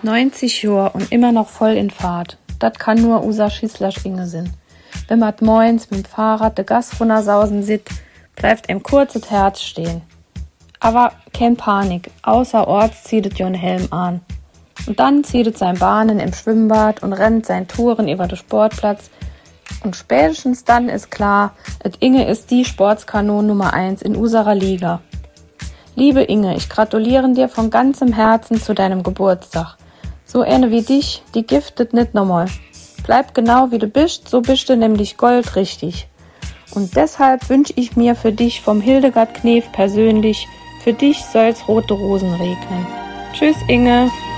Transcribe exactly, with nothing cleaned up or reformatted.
neunzig Jahre und immer noch voll in Fahrt. Das kann nur unser Schisslasch Inge sein. Wenn man moins mit dem Fahrrad de Gas runtersausen sieht, bleibt ihm kurz das Herz stehen. Aber kein Panik, außerorts zieht es Jon Helm an. Und dann zieht es sein Bahnen im Schwimmbad und rennt seinen Touren über den Sportplatz. Und spätestens dann ist klar, et Inge ist die Sportskanon Nummer eins in unserer Liga. Liebe Inge, ich gratuliere dir von ganzem Herzen zu deinem Geburtstag. So eine wie dich, die giftet nicht nochmal. Bleib genau wie du bist, so bist du nämlich goldrichtig. Und deshalb wünsche ich mir für dich vom Hildegard Knef persönlich, für dich soll's rote Rosen regnen. Tschüss Inge.